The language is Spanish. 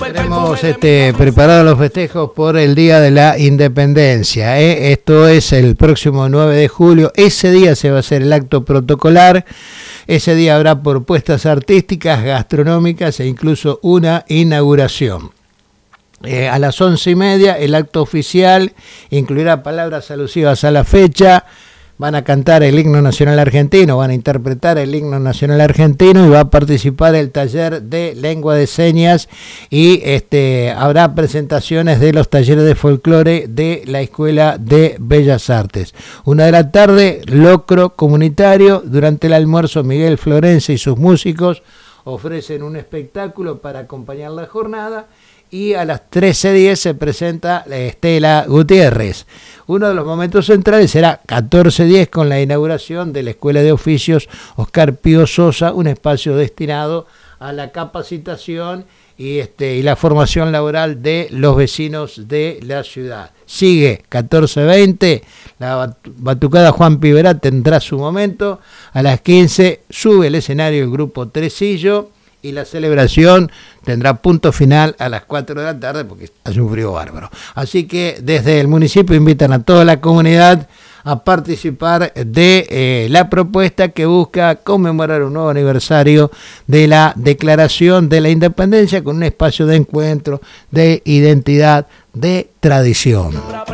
Tenemos preparados los festejos por el Día de la Independencia. Esto es el próximo 9 de julio. Ese día se va a hacer el acto protocolar. Ese día habrá propuestas artísticas, gastronómicas e incluso una inauguración. A las 11:30 el acto oficial incluirá palabras alusivas a la fecha. Van a cantar el himno nacional argentino, van a interpretar el himno nacional argentino y va a participar el taller de lengua de señas y habrá presentaciones de los talleres de folclore de la Escuela de Bellas Artes. 1:00 p.m, locro comunitario. Durante el almuerzo, Miguel Florense y sus músicos ofrecen un espectáculo para acompañar la jornada. Y a las 13:10 se presenta Estela Gutiérrez. Uno de los momentos centrales será 14:10 con la inauguración de la Escuela de Oficios Oscar Pío Sosa, un espacio destinado a la capacitación y la formación laboral de los vecinos de la ciudad. Sigue 14:20, la batucada Juan Piberá tendrá su momento. A las 15 sube el escenario el grupo Tresillo. Y la celebración tendrá punto final a las 4 p.m. porque hace un frío bárbaro. Así que desde el municipio invitan a toda la comunidad a participar de la propuesta que busca conmemorar un nuevo aniversario de la Declaración de la Independencia con un espacio de encuentro, de identidad, de tradición.